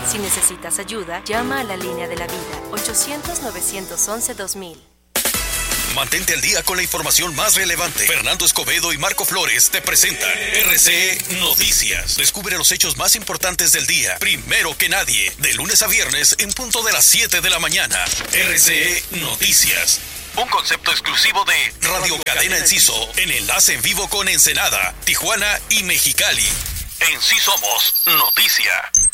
Si necesitas ayuda, llama a la línea de la vida, 800-911-2000. Mantente al día con la información más relevante. Fernando Escobedo y Marco Flores te presentan RCE Noticias. Descubre los hechos más importantes del día, primero que nadie, de lunes a viernes en punto de las 7 de la mañana. RCE Noticias. Un concepto exclusivo de Radio Cadena Enciso, en enlace en vivo con Ensenada, Tijuana y Mexicali. En Sí Somos Noticia.